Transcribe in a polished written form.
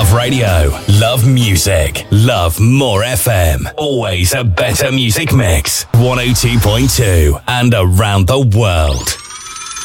Love radio, love music, love More FM. Always a better music mix. 102.2 and around the world.